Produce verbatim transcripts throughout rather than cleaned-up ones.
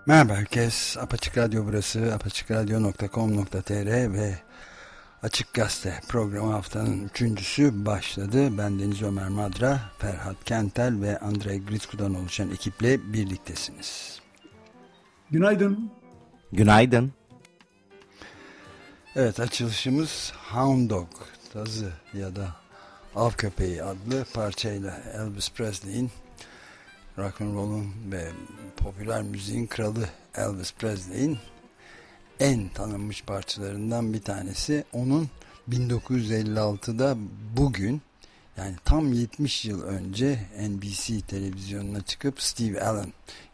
Merhaba herkes. Apaçık Radyo burası. apaçık radyo nokta com nokta tr ve Açık Gazete programı haftanın üçüncüsü başladı. Ben Deniz Ömer Madra, Ferhat Kentel ve Andrei Gritsku'dan oluşan ekiple birliktesiniz. Günaydın. Günaydın. Evet, açılışımız Hound Dog, Tazı ya da Av Köpeği adlı parçayla Elvis Presley'in, rock'n'roll'un ve popüler müziğin kralı Elvis Presley'in en tanınmış parçalarından bir tanesi. Onun bin dokuz yüz elli altıda bugün, yani tam yetmiş yıl önce N B C televizyonuna çıkıp Steve Allen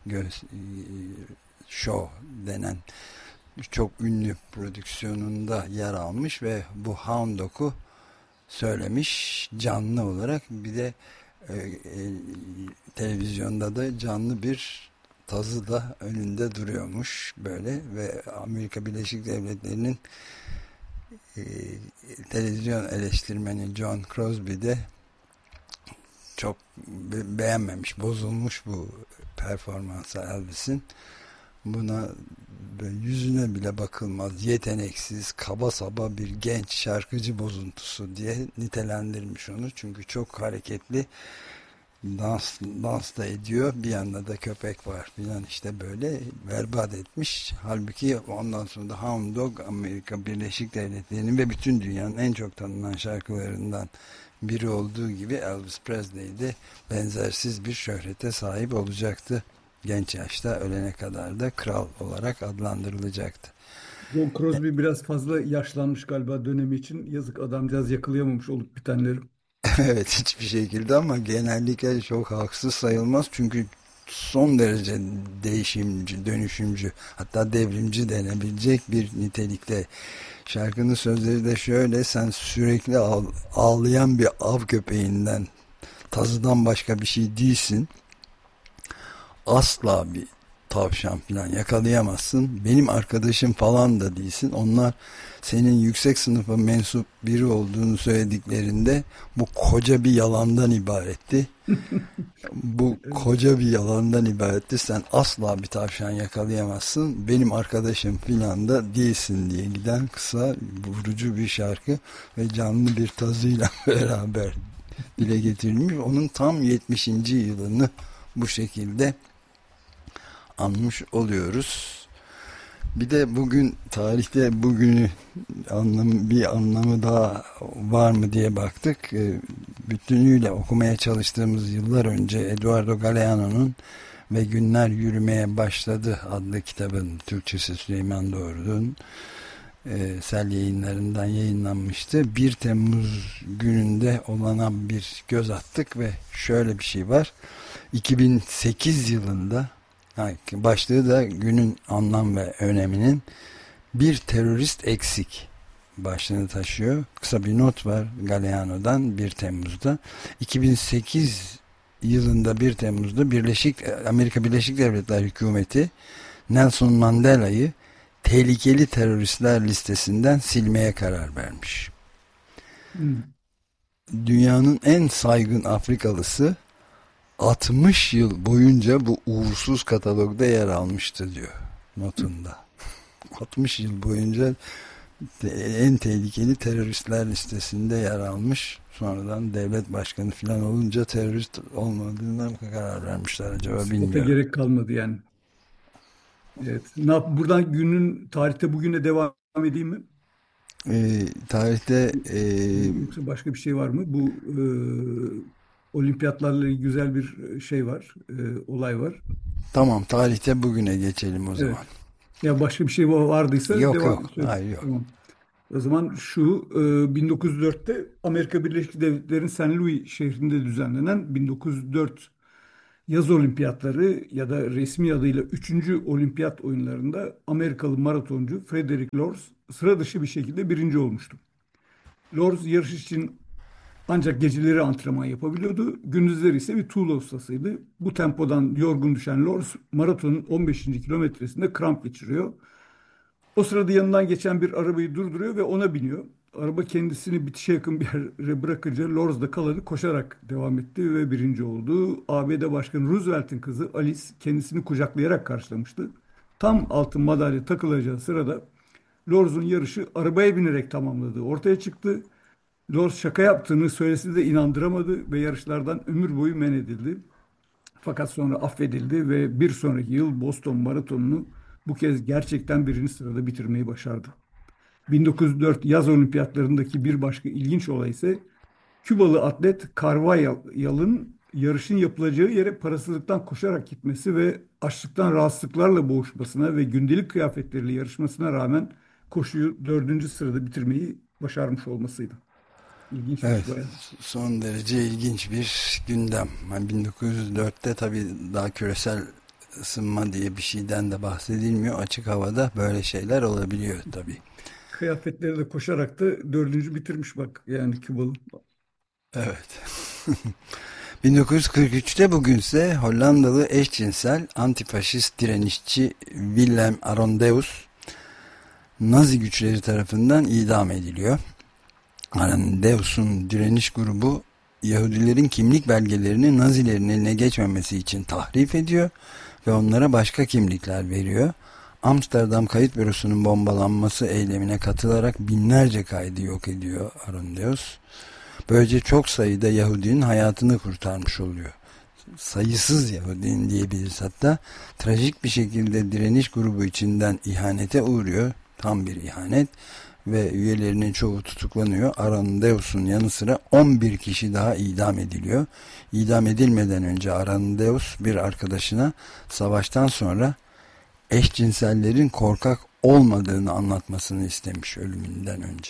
Show denen çok ünlü prodüksiyonunda yer almış ve bu Hound Dog'u söylemiş canlı olarak. Bir de e, e, televizyonda da canlı bir tazı da önünde duruyormuş böyle ve Amerika Birleşik Devletleri'nin e, televizyon eleştirmeni John Crosby de çok be- beğenmemiş, bozulmuş bu performansa Elvis'in. Buna yüzüne bile bakılmaz, yeteneksiz, kaba saba bir genç şarkıcı bozuntusu diye nitelendirmiş onu. Çünkü çok hareketli, dans, dans da ediyor, bir yanda da köpek var filan, işte böyle berbat etmiş. Halbuki ondan sonra da Hound Dog Amerika Birleşik Devletleri'nin ve bütün dünyanın en çok tanınan şarkılarından biri olduğu gibi Elvis Presley de benzersiz bir şöhrete sahip olacaktı. Genç yaşta ölene kadar da kral olarak adlandırılacaktı. John Crosby biraz fazla yaşlanmış galiba dönemi için. Yazık, adamcağız yakalayamamış olup bitenleri. Evet, hiçbir şekilde, ama genellikle çok haksız sayılmaz. Çünkü son derece değişimci, dönüşümcü, hatta devrimci denebilecek bir nitelikte. Şarkının sözleri de şöyle: sen sürekli ağ, ağlayan bir av köpeğinden, tazıdan başka bir şey değilsin. Asla bir tavşan falan yakalayamazsın. Benim arkadaşım falan da değilsin. Onlar senin yüksek sınıfa mensup biri olduğunu söylediklerinde bu koca bir yalandan ibaretti. Bu koca bir yalandan ibaretti. Sen asla bir tavşan yakalayamazsın. Benim arkadaşım filan da değilsin diye giden kısa, vurucu bir şarkı ve canlı bir tazıyla beraber dile getirilmiş. Onun tam yetmişinci yılını bu şekilde anmış oluyoruz. Bir de bugün, tarihte bugünü anlamı, bir anlamı daha var mı diye baktık. Bütünüyle okumaya çalıştığımız yıllar önce Eduardo Galeano'nun Ve Günler Yürümeye Başladı adlı kitabın Türkçesi Süleyman Doğru'nun e, Sel Yayınlarından yayınlanmıştı. bir Temmuz gününde olana bir göz attık ve şöyle bir şey var. iki bin sekiz yılında, başlığı da günün anlam ve öneminin "Bir terörist eksik" başlığını taşıyor. Kısa bir not var Galeano'dan bir Temmuz'da. iki bin sekiz yılında bir Temmuz'da Birleşik Amerika Birleşik Devletleri hükümeti Nelson Mandela'yı tehlikeli teröristler listesinden silmeye karar vermiş. Hmm. Dünyanın en saygın Afrikalısı altmış yıl boyunca bu uğursuz katalogda yer almıştı diyor notunda. altmış yıl boyunca en tehlikeli teröristler listesinde yer almış. Sonradan devlet başkanı falan olunca terörist olmadığına mı karar vermişler acaba, bilmiyorum. Spota gerek kalmadı yani. Evet. Ne yap? Buradan günün, tarihte bugüne devam edeyim mi? E, tarihte e, yoksa başka bir şey var mı? Bu e, olimpiyatlarla güzel bir şey var, e, olay var. Tamam, tarihte bugüne geçelim o evet. zaman. Ya başka bir şey vardıysa yok devam. yok. Hayır, yok. Tamam. O zaman şu, bin dokuz yüz dörtte Amerika Birleşik Devletleri'nin Saint Louis şehrinde düzenlenen bin dokuz yüz dört Yaz Olimpiyatları ya da resmi adıyla üçüncü Olimpiyat oyunlarında Amerikalı maratoncu Frederick Lors sıra dışı bir şekilde birinci olmuştu. Lors yarış için ancak geceleri antrenman yapabiliyordu. Gündüzleri ise bir tuğla ustasıydı. Bu tempodan yorgun düşen Lors maratonun on beşinci kilometresinde kramp geçiriyor. O sırada yanından geçen bir arabayı durduruyor ve ona biniyor. Araba kendisini bitişe yakın bir yere bırakınca Lors da kalanı koşarak devam etti ve birinci oldu. A B D Başkanı Roosevelt'in kızı Alice kendisini kucaklayarak karşılamıştı. Tam altın madalya takılacağı sırada Lawrence'un yarışı arabaya binerek tamamladığı ortaya çıktı. Lawrence şaka yaptığını söylese de inandıramadı ve yarışlardan ömür boyu men edildi. Fakat sonra affedildi ve bir sonraki yıl Boston Maratonu'nu bu kez gerçekten birinci sırada bitirmeyi başardı. bin dokuz yüz dört yaz olimpiyatlarındaki bir başka ilginç olay ise Kübalı atlet Carvajal'ın yarışın yapılacağı yere parasızlıktan koşarak gitmesi ve açlıktan rahatsızlıklarla boğuşmasına ve gündelik kıyafetleriyle yarışmasına rağmen koşuyu dördüncü sırada bitirmeyi başarmış olmasıydı. Evet, İlginçmiş bayağı. son derece ilginç bir gündem. Yani bin dokuz yüz dörtte tabii daha küresel ısınma diye bir şeyden de bahsedilmiyor. Açık havada böyle şeyler olabiliyor tabii. Kıyafetleriyle koşarak da dördüncü bitirmiş bak yani Kübalı. Evet. bin dokuz yüz kırk üçte bugünse Hollandalı eşcinsel antifaşist direnişçi Willem Arondeus Nazi güçleri tarafından idam ediliyor. Arondeus'un direniş grubu Yahudilerin kimlik belgelerini Nazilerin eline geçmemesi için tahrif ediyor ve onlara başka kimlikler veriyor. Amsterdam Kayıt Bürosu'nun bombalanması eylemine katılarak binlerce kaydı yok ediyor Arondeus. Böylece çok sayıda Yahudinin hayatını kurtarmış oluyor. Sayısız Yahudinin diyebiliriz hatta. Trajik bir şekilde direniş grubu içinden ihanete uğruyor. Tam bir ihanet. Ve üyelerinin çoğu tutuklanıyor. Arondeus'un yanı sıra on bir kişi daha idam ediliyor. İdam edilmeden önce Arondeus bir arkadaşına savaştan sonra eşcinsellerin korkak olmadığını anlatmasını istemiş ölümünden önce.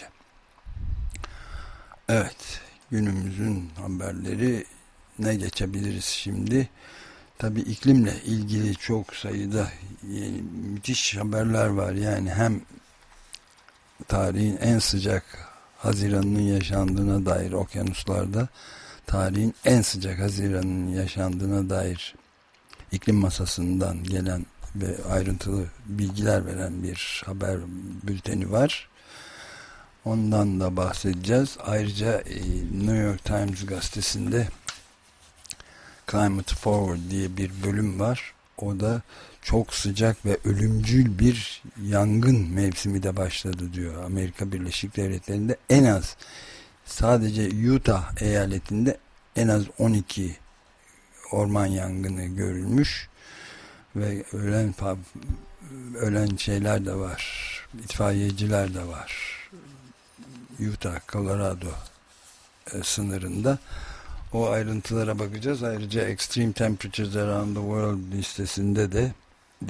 Evet, günümüzün haberleri ne geçebiliriz şimdi? Tabii iklimle ilgili çok sayıda yeni, müthiş haberler var. Yani hem tarihin en sıcak Haziran'ın yaşandığına dair okyanuslarda, tarihin en sıcak Haziran'ın yaşandığına dair iklim masasından gelen ve ayrıntılı bilgiler veren bir haber bülteni var. Ondan da bahsedeceğiz. Ayrıca New York Times gazetesinde Climate Forward diye bir bölüm var. O da çok sıcak ve ölümcül bir yangın mevsimi de başladı diyor. Amerika Birleşik Devletleri'nde en az sadece Utah eyaletinde en az on iki orman yangını görülmüş ve ölen ölen şeyler de var. İtfaiyeciler de var. Utah, Colorado e, sınırında. O ayrıntılara bakacağız. Ayrıca Extreme Temperatures Around the World listesinde de e,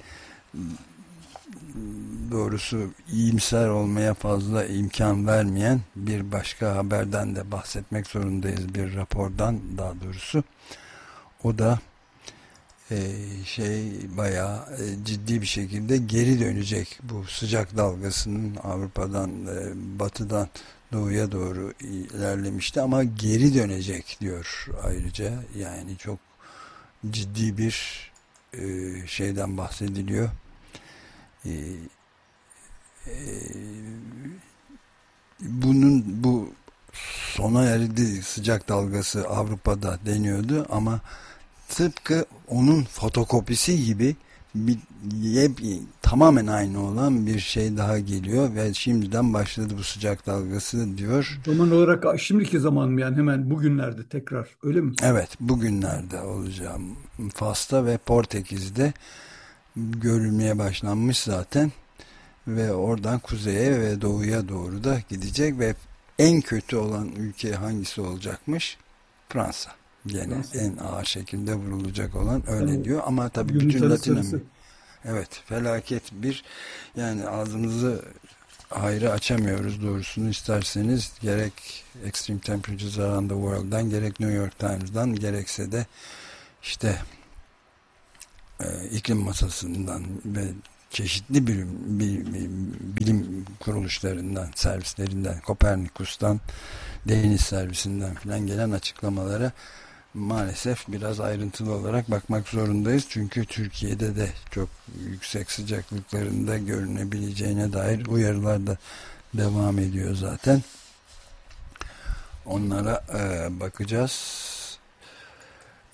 doğrusu iyimser olmaya fazla imkan vermeyen bir başka haberden de bahsetmek zorundayız. Bir rapordan daha doğrusu. O da e, şey bayağı e, ciddi bir şekilde geri dönecek bu sıcak dalgasının Avrupa'dan e, batıdan doğuya doğru ilerlemişti ama geri dönecek diyor ayrıca. Yani çok ciddi bir e, şeyden bahsediliyor. E, e, bunun bu sona erdi sıcak dalgası Avrupa'da deniyordu ama tıpkı onun fotokopisi gibi bir, bir, tamamen aynı olan bir şey daha geliyor ve şimdiden başladı bu sıcak dalgası diyor. Zaman olarak şimdiki zaman mı yani hemen bugünlerde tekrar öyle mi? Evet, bugünlerde olacağım. Fas'ta ve Portekiz'de görülmeye başlanmış zaten ve oradan kuzeye ve doğuya doğru da gidecek ve en kötü olan ülke hangisi olacakmış? Fransa. Gene Fransa. En ağır şekilde vurulacak olan öyle yani, diyor ama tabii bütün Latin Amerika. Evet, felaket bir yani ağzımızı hayra açamıyoruz doğrusunu isterseniz gerek Extreme Temperatures Around the World'dan gerek New York Times'dan gerekse de işte e, iklim masasından ve çeşitli bilim, bilim, bilim kuruluşlarından, servislerinden, Kopernikus'tan, Deniz Servisinden falan gelen açıklamalara maalesef biraz ayrıntılı olarak bakmak zorundayız. Çünkü Türkiye'de de çok yüksek sıcaklıklarında görünebileceğine dair uyarılar da devam ediyor zaten. Onlara e, bakacağız.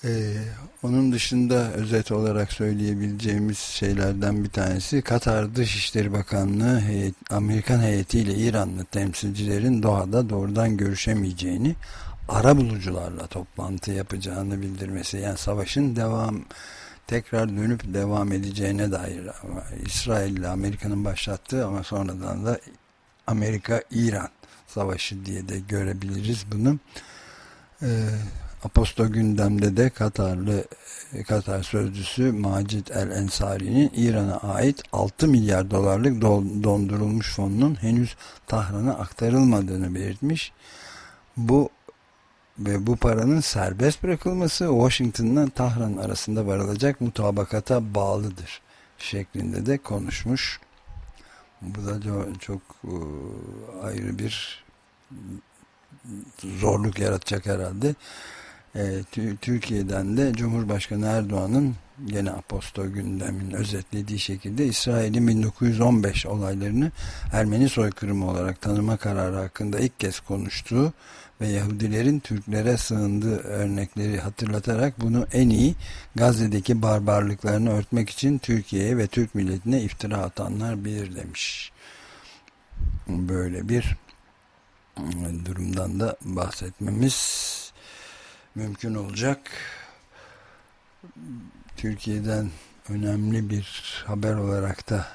Ee, onun dışında özet olarak söyleyebileceğimiz şeylerden bir tanesi, Katar Dışişleri Bakanlığı heyet, Amerikan heyetiyle İranlı temsilcilerin Doha'da doğrudan görüşemeyeceğini, arabulucularla toplantı yapacağını bildirmesi. Yani savaşın devam tekrar dönüp devam edeceğine dair, ama İsrail ile Amerika'nın başlattığı ama sonradan da Amerika-İran savaşı diye de görebiliriz bunu. Ee, Aposto gündemde de Katarlı Katar sözcüsü Macit El Ensari'nin İran'a ait altı milyar dolarlık dondurulmuş fonunun henüz Tahran'a aktarılmadığını belirtmiş. Bu ve bu paranın serbest bırakılması Washington'la Tahran arasında varılacak mutabakata bağlıdır şeklinde de konuşmuş. Bu da çok ayrı bir zorluk yaratacak herhalde. E, Türkiye'den de Cumhurbaşkanı Erdoğan'ın gene Aposto gündemin özetlediği şekilde İsrail'in bin dokuz yüz on beş olaylarını Ermeni soykırımı olarak tanıma kararı hakkında ilk kez konuştuğu ve Yahudilerin Türklere sığındığı örnekleri hatırlatarak bunu en iyi Gazze'deki barbarlıklarını örtmek için Türkiye'ye ve Türk milletine iftira atanlar bilir demiş. Böyle bir durumdan da bahsetmemiz mümkün olacak. Türkiye'den önemli bir haber olarak da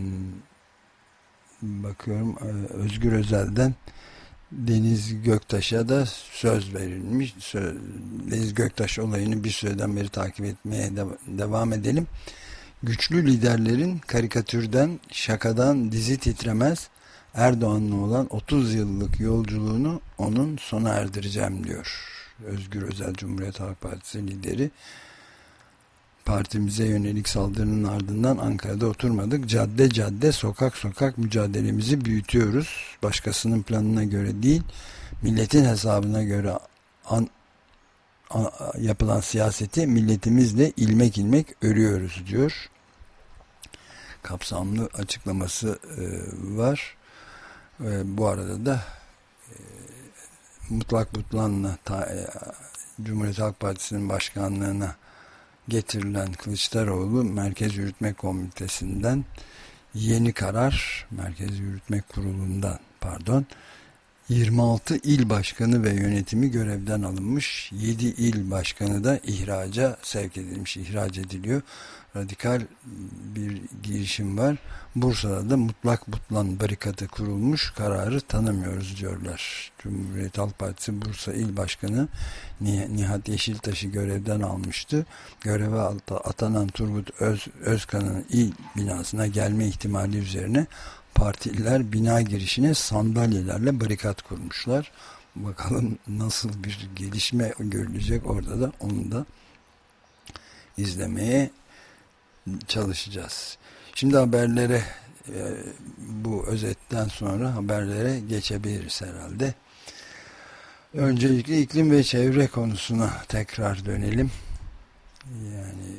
bakıyorum, Özgür Özel'den Deniz Göktaş'a da söz verilmiş. Söz, Deniz Göktaş olayını bir süreden beri takip etmeye de, devam edelim. Güçlü liderlerin karikatürden, şakadan dizi titremez, Erdoğan'la olan otuz yıllık yolculuğunu onun sona erdireceğim diyor Özgür Özel, Cumhuriyet Halk Partisi lideri. Partimize yönelik saldırının ardından Ankara'da oturmadık. Cadde cadde, sokak sokak mücadelemizi büyütüyoruz. Başkasının planına göre değil, milletin hesabına göre an, an, yapılan siyaseti milletimizle ilmek ilmek örüyoruz diyor. Kapsamlı açıklaması e, var. E, bu arada da e, Mutlak Butlan'la ta, e, Cumhuriyet Halk Partisi'nin başkanlığına getirilen Kılıçdaroğlu Merkez Yürütme Komitesi'nden yeni karar, Merkez Yürütme Kurulu'ndan pardon yirmi altı il başkanı ve yönetimi görevden alınmış. yedi il başkanı da ihraca sevk edilmiş, ihraç ediliyor. Radikal bir girişim var. Bursa'da da Mutlak Butlan barikatı kurulmuş, kararı tanımıyoruz diyorlar. Cumhuriyet Halk Partisi Bursa İl Başkanı Nihat Yeşiltaş'ı görevden almıştı. Göreve atanan Turgut Öz, Özkan'ın il binasına gelme ihtimali üzerine partililer bina girişine sandalyelerle barikat kurmuşlar. Bakalım nasıl bir gelişme görülecek orada da, onu da izlemeye çalışacağız. Şimdi haberlere, bu özetten sonra haberlere geçebiliriz herhalde. Öncelikle iklim ve çevre konusuna tekrar dönelim. Yani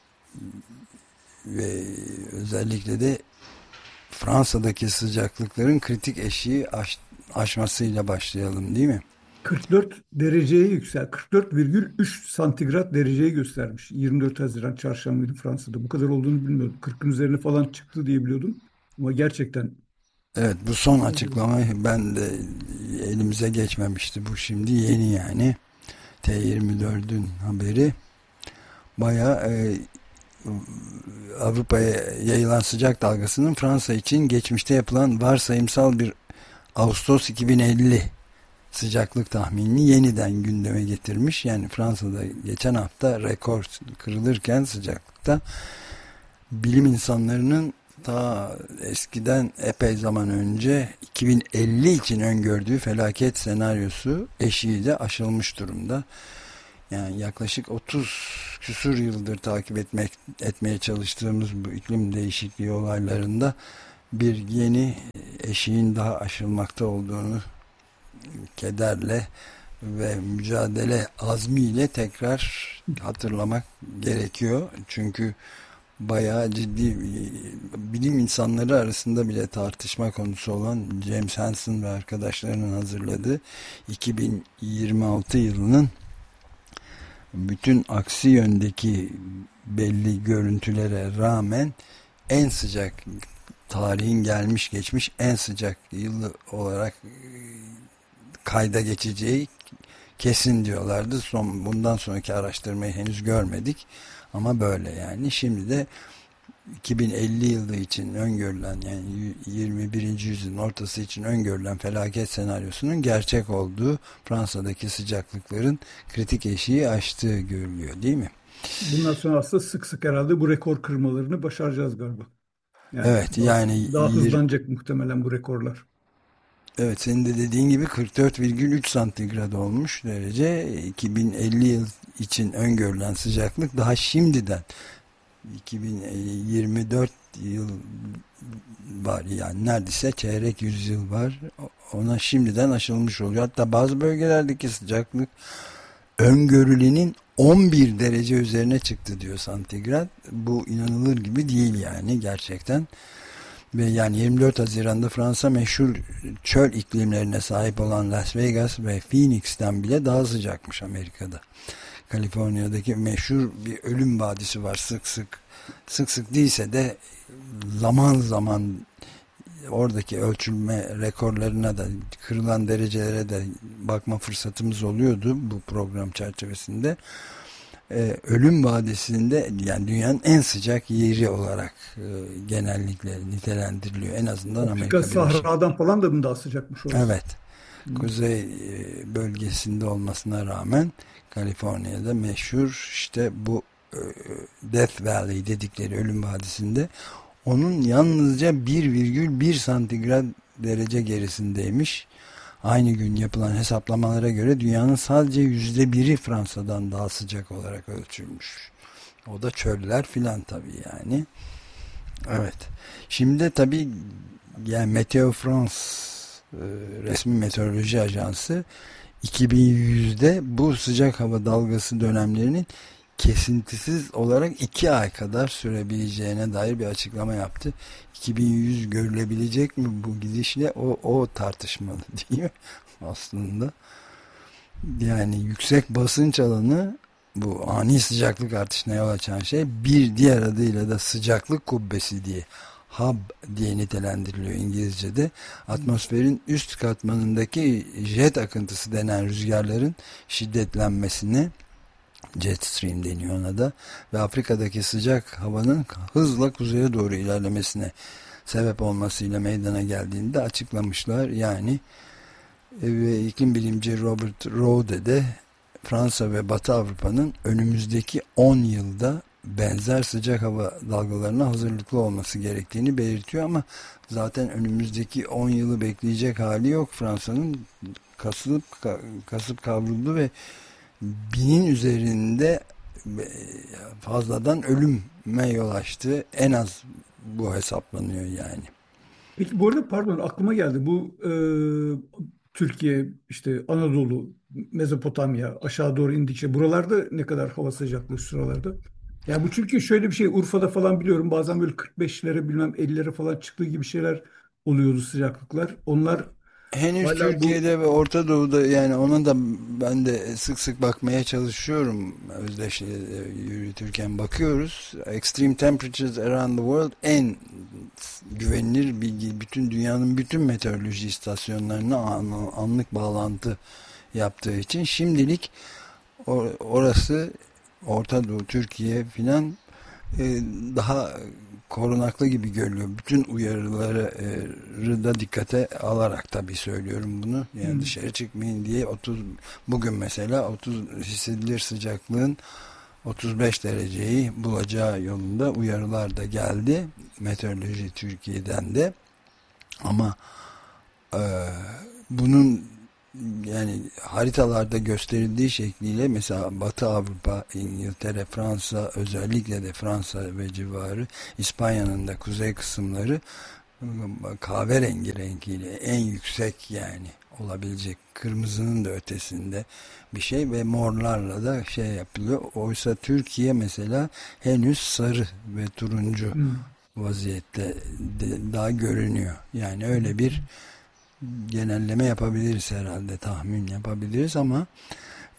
ve özellikle de Fransa'daki sıcaklıkların kritik eşiği aş, aşmasıyla başlayalım, değil mi? kırk dört dereceye yüksel. kırk dört virgül üç santigrat dereceyi göstermiş. yirmi dört Haziran çarşamba Fransa'da. Bu kadar olduğunu bilmiyordum. kırkın üzerine falan çıktı diye biliyordum. Ama gerçekten. Evet, bu son açıklamayı ben de elimize geçmemişti. Bu şimdi yeni yani. T yirmi dördün haberi. Bayağı e, Avrupa'ya yayılan sıcak dalgasının Fransa için geçmişte yapılan varsayımsal bir Ağustos iki bin elli sıcaklık tahminini yeniden gündeme getirmiş. Yani Fransa'da geçen hafta rekor kırılırken sıcaklıkta, bilim insanlarının ta eskiden epey zaman önce iki bin elli için öngördüğü felaket senaryosu eşiği de aşılmış durumda. Yani yaklaşık otuz küsur yıldır takip etmek etmeye çalıştığımız bu iklim değişikliği olaylarında bir yeni eşiğin daha aşılmakta olduğunu kederle ve mücadele azmiyle tekrar hatırlamak gerekiyor. Çünkü bayağı ciddi, bilim insanları arasında bile tartışma konusu olan James Hansen ve arkadaşlarının hazırladığı iki bin yirmi altı yılının bütün aksi yöndeki belli görüntülere rağmen en sıcak, tarihin gelmiş geçmiş en sıcak yılı olarak kayda geçeceği kesin diyorlardı. Son, bundan sonraki araştırmayı henüz görmedik ama böyle yani. Şimdi de iki bin elli yılı için öngörülen, yani yirmi birinci yüzyılın ortası için öngörülen felaket senaryosunun gerçek olduğu, Fransa'daki sıcaklıkların kritik eşiği aştığı görülüyor, değil mi? Bundan sonra aslında sık sık herhalde bu rekor kırmalarını başaracağız galiba. Yani Evet, daha, yani daha yir- hızlanacak muhtemelen bu rekorlar. evet, senin de dediğin gibi kırk dört virgül üç santigrat olmuş derece. iki bin elli yıl için öngörülen sıcaklık daha şimdiden, iki bin yirmi dört yıl var, yani neredeyse çeyrek yüzyıl var, ona şimdiden aşılmış oluyor. Hatta bazı bölgelerdeki sıcaklık öngörülenin on bir derece üzerine çıktı diyor santigrat. Bu inanılır gibi değil yani, gerçekten. Ve yani yirmi dört Haziran'da Fransa meşhur çöl iklimlerine sahip olan Las Vegas ve Phoenix'ten bile daha sıcakmış Amerika'da. Kaliforniya'daki meşhur bir ölüm vadisi var, sık sık sık sık değilse de zaman zaman oradaki ölçülme rekorlarına da, kırılan derecelere de bakma fırsatımız oluyordu bu program çerçevesinde. Ee, ölüm vadisinde, yani dünyanın en sıcak yeri olarak e, genellikle nitelendiriliyor. En azından Afrika Amerika Birleşik. Sahradan falan da mı daha sıcakmış orası? Evet. Kuzey e, bölgesinde olmasına rağmen Kaliforniya'da meşhur işte bu e, Death Valley dedikleri ölüm vadisinde onun yalnızca bir virgül bir santigrat derece gerisindeymiş. Aynı gün yapılan hesaplamalara göre dünyanın sadece yüzde biri Fransa'dan daha sıcak olarak ölçülmüş. O da çöller filan tabii yani. Evet. Şimdi tabii yani Meteo France, e, resmi meteoroloji ajansı, iki bin yüzde bu sıcak hava dalgası dönemlerinin kesintisiz olarak iki ay kadar sürebileceğine dair bir açıklama yaptı. iki bin yüz görülebilecek mi bu gidişle, o, o tartışmalı değil mi aslında? Yani yüksek basınç alanı, bu ani sıcaklık artışına yol açan şey, bir diğer adıyla da sıcaklık kubbesi diye, hub diye nitelendiriliyor İngilizce'de. Atmosferin üst katmanındaki jet akıntısı denen rüzgarların şiddetlenmesini, jet stream deniyor ona da, ve Afrika'daki sıcak havanın hızla kuzeye doğru ilerlemesine sebep olmasıyla meydana geldiğini de açıklamışlar. Yani ve iklim bilimci Robert Rode de Fransa ve Batı Avrupa'nın önümüzdeki on yılda benzer sıcak hava dalgalarına hazırlıklı olması gerektiğini belirtiyor, ama zaten önümüzdeki on yılı bekleyecek hali yok. Fransa'nın kasıp kasıp kavruldu ve binin üzerinde fazladan ölüme yol açtı. En az bu hesaplanıyor yani. Peki bu arada pardon aklıma geldi. Bu e, Türkiye, işte Anadolu, Mezopotamya aşağı doğru indikçe buralarda ne kadar hava sıcaklığı şuralarda? Ya bu çünkü şöyle bir şey, Urfa'da falan biliyorum bazen böyle kırk beşlere bilmem ellilere falan çıktığı gibi şeyler oluyordu sıcaklıklar. Onlar Henüz hala bu Türkiye'de ve Orta Doğu'da, yani ona da ben de sık sık bakmaya çalışıyorum. Özdeş yürütürken bakıyoruz. Extreme temperatures around the world en güvenilir bilgi, bütün dünyanın bütün meteoroloji istasyonlarına an- anlık bağlantı yaptığı için şimdilik or- orası, Orta Doğu, Türkiye filan e, daha korunaklı gibi görülüyor. Bütün uyarıları e, da dikkate alarak tabii söylüyorum bunu. Yani hmm, dışarı çıkmayın diye. otuz bugün mesela otuz hissedilir sıcaklığın otuz beş dereceyi bulacağı yolunda uyarılar da geldi. Meteoroloji Türkiye'den de. Ama e, bunun yani haritalarda gösterildiği şekliyle mesela Batı Avrupa, İngiltere, Fransa, özellikle de Fransa ve civarı, İspanya'nın da kuzey kısımları kahverengi rengiyle en yüksek, yani olabilecek kırmızının da ötesinde bir şey, ve morlarla da şey yapılıyor. Oysa Türkiye mesela henüz sarı ve turuncu hmm, vaziyette de, daha görünüyor. Yani öyle bir genelleme yapabiliriz herhalde, tahmin yapabiliriz, ama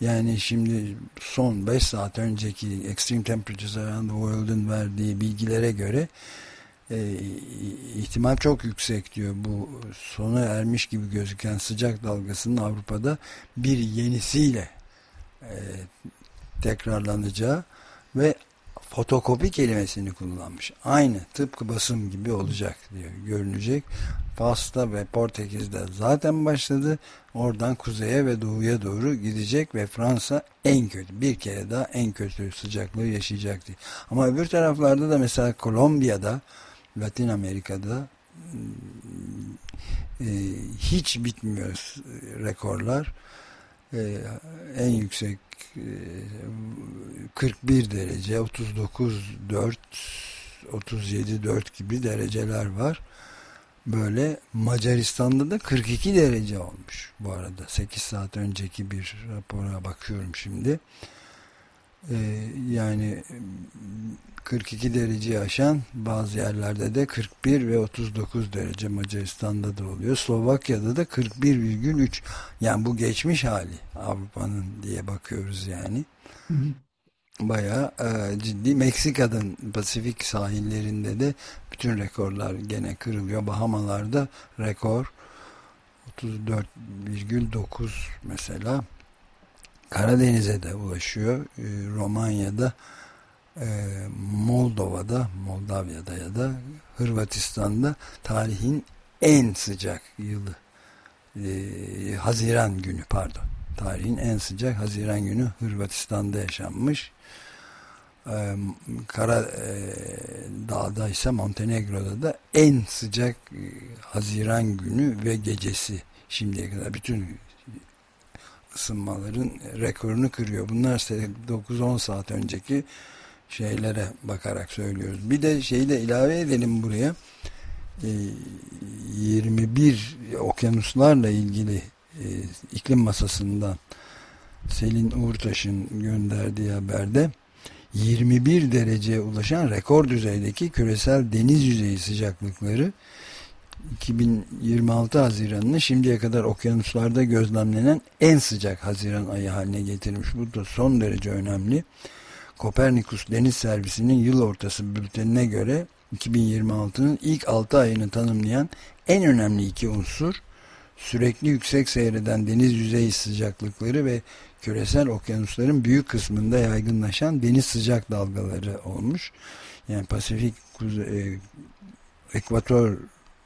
Yani şimdi son beş saat önceki Extreme Temperatures Around the World'un verdiği bilgilere göre e, ihtimal çok yüksek diyor. Bu sona ermiş gibi gözüken sıcak dalgasının Avrupa'da bir yenisiyle e, tekrarlanacağı ve fotokopi kelimesini kullanmış. Aynı tıpkı basım gibi olacak diyor. Görünecek. Fas'ta ve Portekiz'de zaten başladı. Oradan kuzeye ve doğuya doğru gidecek ve Fransa en kötü, bir kere daha en kötü sıcaklığı yaşayacak diye. Ama öbür taraflarda da mesela Kolombiya'da, Latin Amerika'da e, hiç bitmiyor rekorlar. E, en yüksek e, kırk bir derece, otuz dokuz dört, otuz yedi dört gibi dereceler var. Böyle Macaristan'da da kırk iki derece olmuş bu arada. sekiz saat önceki bir rapora bakıyorum şimdi. Ee, yani kırk iki dereceyi aşan, bazı yerlerde de kırk bir ve otuz dokuz derece Macaristan'da da oluyor. Slovakya'da da kırk bir virgül üç. Yani bu geçmiş hali Avrupa'nın diye bakıyoruz yani. Hı hı. Bayağı e, ciddi. Meksika'nın Pasifik sahillerinde de bütün rekorlar gene kırılıyor. Bahamalarda rekor otuz dört virgül dokuz mesela. Karadeniz'e de ulaşıyor. E, Romanya'da, e, Moldova'da, Moldavya'da ya da Hırvatistan'da tarihin en sıcak yılı. E, Haziran günü pardon. Tarihin en sıcak Haziran günü Hırvatistan'da yaşanmış. Ee, Kara e, Dağ'da ise Montenegro'da da en sıcak e, Haziran günü ve gecesi şimdiye kadar bütün ısınmaların rekorunu kırıyor. Bunlar ise dokuz on saat önceki şeylere bakarak söylüyoruz. Bir de şeyi de ilave edelim buraya. E, yirmi bir okyanuslarla ilgili e, iklim masasından Selin Uğurtaş'ın gönderdiği haberde yirmi bir dereceye ulaşan rekor düzeydeki küresel deniz yüzeyi sıcaklıkları iki bin yirmi altı Haziran'ını şimdiye kadar okyanuslarda gözlemlenen en sıcak Haziran ayı haline getirmiş. Bu da son derece önemli. Kopernikus Deniz Servisi'nin yıl ortası bültenine göre iki bin yirmi altının ilk altı ayını tanımlayan en önemli iki unsur sürekli yüksek seyreden deniz yüzeyi sıcaklıkları ve küresel okyanusların büyük kısmında yaygınlaşan deniz sıcak dalgaları olmuş. Yani Pasifik Kuzey, e, Ekvator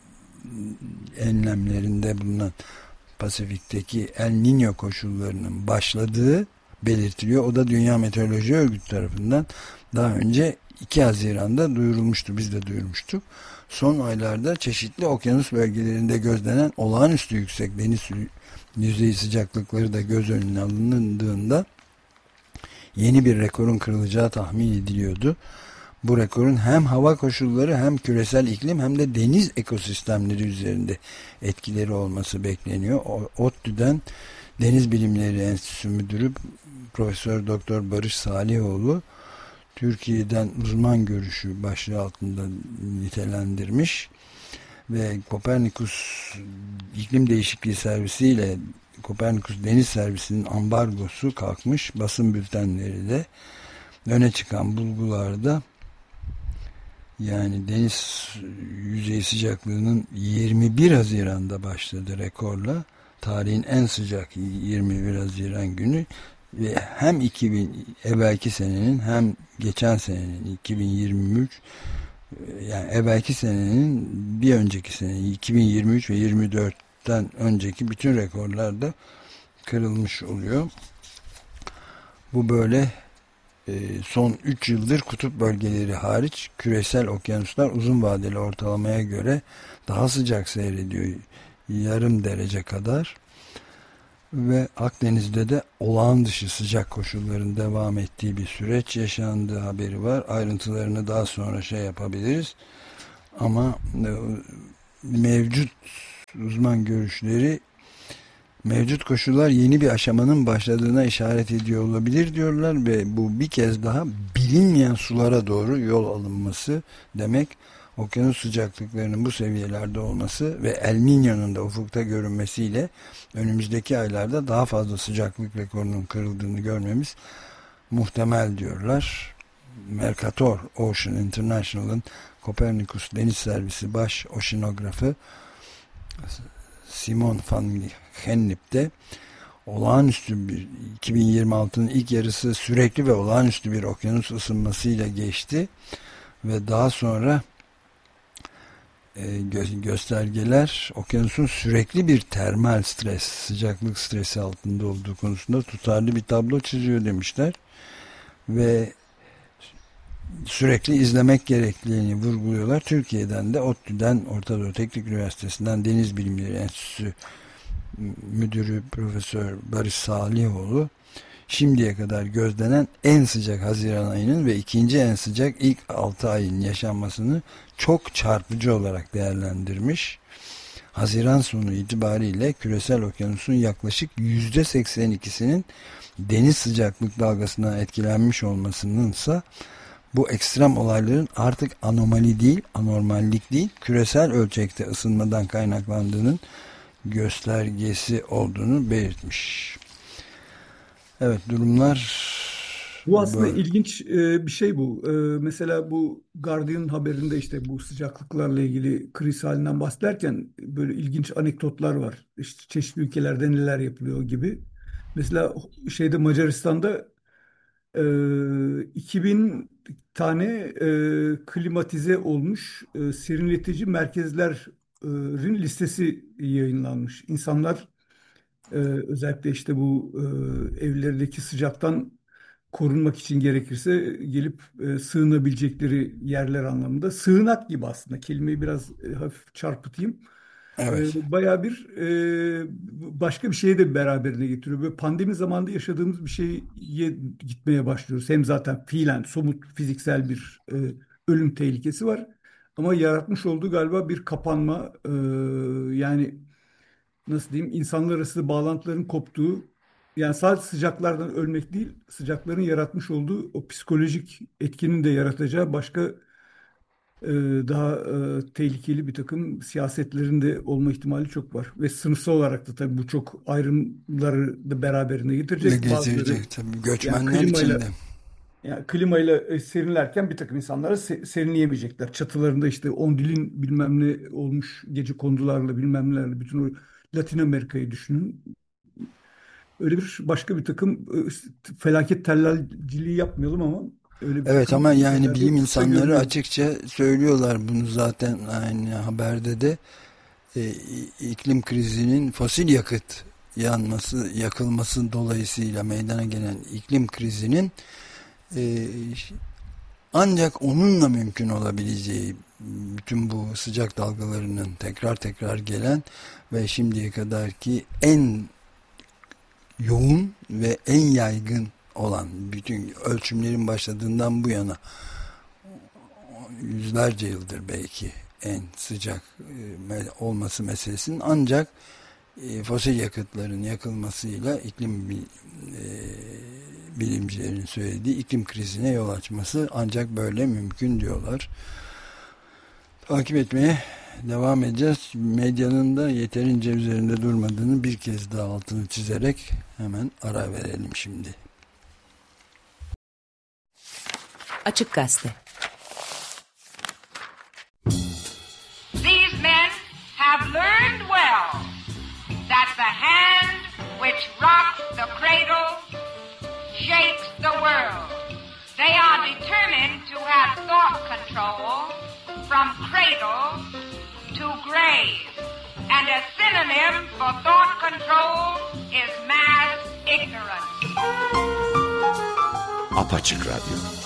enlemlerinde bulunan Pasifik'teki El Niño koşullarının başladığı belirtiliyor. O da Dünya Meteoroloji Örgütü tarafından daha önce iki Haziran'da duyurulmuştu. Biz de duyurmuştuk. Son aylarda çeşitli okyanus bölgelerinde gözlenen olağanüstü yüksek deniz yüzeyi sıcaklıkları da göz önüne alındığında yeni bir rekorun kırılacağı tahmin ediliyordu. Bu rekorun hem hava koşulları hem küresel iklim hem de deniz ekosistemleri üzerinde etkileri olması bekleniyor. ODTÜ'den Deniz Bilimleri Enstitüsü Müdürü Profesör Doktor Barış Salihoğlu Türkiye'den uzman görüşü başlığı altında nitelendirmiş ve Kopernikus İklim Değişikliği Servisi ile Kopernikus Deniz Servisi'nin ambargosu kalkmış. Basın bültenleri de öne çıkan bulgularda yani deniz yüzey sıcaklığının yirmi bir Haziran'da başladı rekorla. Tarihin en sıcak yirmi bir Haziran günü ve hem iki bin evvelki senenin hem geçen senenin iki bin yirmi üç yani evvelki senenin bir önceki senenin iki bin yirmi üç ve yirmi dörtten önceki bütün rekorlar da kırılmış oluyor. Bu böyle son üç yıldır kutup bölgeleri hariç küresel okyanuslar uzun vadeli ortalamaya göre daha sıcak seyrediyor. Yarım derece kadar. Ve Akdeniz'de de olağan dışı sıcak koşulların devam ettiği bir süreç yaşandığı haberi var. Ayrıntılarını daha sonra şey yapabiliriz. Ama mevcut uzman görüşleri mevcut koşullar yeni bir aşamanın başladığına işaret ediyor olabilir diyorlar ve bu bir kez daha bilinmeyen sulara doğru yol alınması demek. okyanus sıcaklıklarının bu seviyelerde olması ve El Niño'nun da ufukta görünmesiyle önümüzdeki aylarda daha fazla sıcaklık rekorunun kırıldığını görmemiz muhtemel diyorlar. Mercator Ocean International'ın Copernicus Deniz Servisi baş oşinografı Simon van Gennep de olağanüstü bir iki bin yirmi altının ilk yarısı sürekli ve olağanüstü bir okyanus ısınmasıyla geçti ve daha sonra e, gö- göstergeler okyanusun sürekli bir termal stres, sıcaklık stresi altında olduğu konusunda tutarlı bir tablo çiziyor demişler ve sürekli izlemek gerekliliğini vurguluyorlar. Türkiye'den de ODTÜ'den, Orta Doğu Teknik Üniversitesi'nden Deniz Bilimleri Enstitüsü Müdürü Profesör Barış Salihoğlu şimdiye kadar gözlenen en sıcak Haziran ayının ve ikinci en sıcak ilk altı ayın yaşanmasını çok çarpıcı olarak değerlendirmiş. Haziran sonu itibariyle küresel okyanusun yaklaşık yüzde seksen ikisinin deniz sıcaklık dalgasından etkilenmiş olmasınınsa bu ekstrem olayların artık anomali değil, anormallik değil, küresel ölçekte ısınmadan kaynaklandığının göstergesi olduğunu belirtmiş. Evet, durumlar bu aslında böyle. ilginç e, bir şey bu. E, mesela bu Guardian haberinde işte bu sıcaklıklarla ilgili kriz halinden bahsederken böyle ilginç anekdotlar var. İşte çeşitli ülkelerde neler yapılıyor gibi. Mesela şeyde Macaristan'da e, iki bin tane e, klimatize olmuş e, serinletici merkezlerin listesi yayınlanmış. İnsanlar e, özellikle işte bu e, evlerindeki sıcaktan korunmak için gerekirse gelip e, sığınabilecekleri yerler anlamında. Sığınak gibi aslında. Kelimeyi biraz e, hafif çarpıtayım. Evet. E, bayağı bir e, başka bir şeye de beraberine getiriyor. Böyle pandemi zamanında yaşadığımız bir şeye gitmeye başlıyoruz. Hem zaten fiilen somut fiziksel bir e, ölüm tehlikesi var. Ama yaratmış olduğu galiba bir kapanma, e, yani nasıl diyeyim, insanlar arası bağlantıların koptuğu, yani sadece sıcaklardan ölmek değil, sıcakların yaratmış olduğu o psikolojik etkinin de yaratacağı başka e, daha e, tehlikeli bir takım siyasetlerin de olma ihtimali çok var. Ve sınıfsal olarak da tabii bu çok ayrımları da beraberine Ne getirecek. Bazıları getirecek tabii yani göçmenler için klimayla de. yani klimayla e, serinlerken bir takım insanlara se- serinleyemeyecekler. Çatılarında işte Ondil'in bilmem ne olmuş gecekondularla bilmem nelerle bütün o Latin Amerika'yı düşünün. Öyle bir başka bir takım e, felaket tellalciliği yapmayalım ama öyle bir Evet takım ama yani şeyler de bilim ufukta insanları görünüyor. açıkça söylüyorlar bunu zaten aynı haberde de e, iklim krizinin fosil yakıt yanması, yakılması dolayısıyla meydana gelen iklim krizinin e, ancak onunla mümkün olabileceği, bütün bu sıcak dalgalarının tekrar tekrar gelen ve şimdiye kadarki en yoğun ve en yaygın olan, bütün ölçümlerin başladığından bu yana yüzlerce yıldır belki en sıcak olması meselesinin ancak fosil yakıtların yakılmasıyla iklim bilimcilerin söylediği iklim krizine yol açması ancak böyle mümkün diyorlar. Takip etmeye devam edeceğiz. Medyanın da yeterince üzerinde durmadığını bir kez daha altını çizerek hemen ara verelim şimdi. Açık Gazete. These men have learned well that the hand which rocks the cradle shakes the world. They are determined to have thought control from cradle to grave. And a synonym for thought control is mass ignorance. Apaçık Radyo.